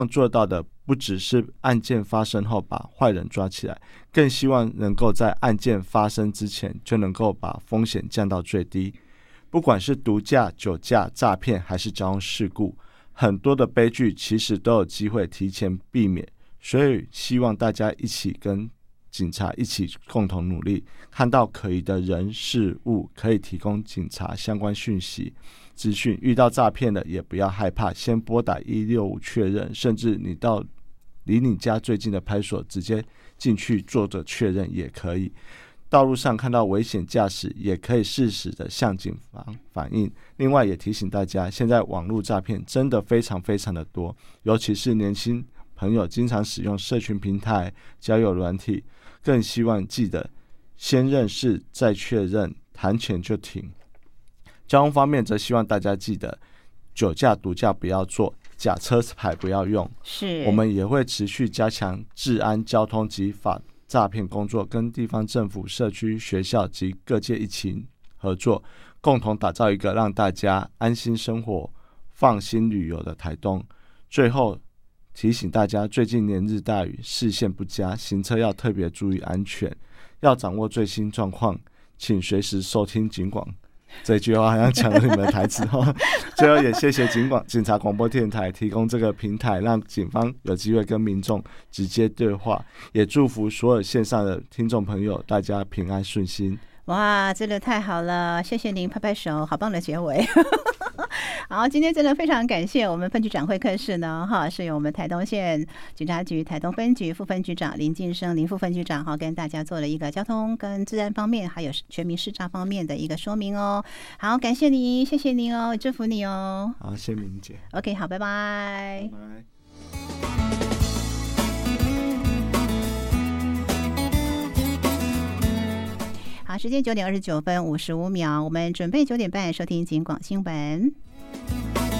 做到的不只是案件发生后把坏人抓起来，更希望能够在案件发生之前就能够把风险降到最低。不管是毒驾、酒驾、诈骗还是交通事故，很多的悲剧其实都有机会提前避免，所以希望大家一起跟警察一起共同努力，看到可疑的人事物可以提供警察相关讯息资讯，遇到诈骗的也不要害怕，先拨打165确认，甚至你到离你家最近的派出所直接进去做着确认也可以。道路上看到危险驾驶也可以适时的向警方反映。另外也提醒大家，现在网络诈骗真的非常非常的多，尤其是年轻朋友经常使用社群平台、交友软体，更希望记得先认识再确认，谈钱就停。交通方面则希望大家记得酒驾、毒驾不要做，假车牌不要用。 是， 我们也会持续加强治安、交通及反诈骗工作，跟地方政府、社区、学校及各界一起合作，共同打造一个让大家安心生活、放心旅游的台东。最后提醒大家，最近连日大雨，视线不佳，行车要特别注意安全，要掌握最新状况，请随时收听警广。这句话好像抢了你们的台词哦。最后也谢谢警察广播电台提供这个平台，让警方有机会跟民众直接对话，也祝福所有线上的听众朋友大家平安顺心。 哇，真的太好了，谢谢您，拍拍手，好棒的结尾。好，今天真的非常感谢我们分局长会客室呢，是由我们台东县警察局台东分局副分局长林晋生林副分局长跟大家做了一个交通跟治安方面还有全民视障方面的一个说明哦。好，感谢您，谢谢您哦，祝福你哦。 好，谢谢明姐。 OK， 好，拜拜。 拜拜。 好，时间9:29分55秒，我们准备9点半收听警广新闻。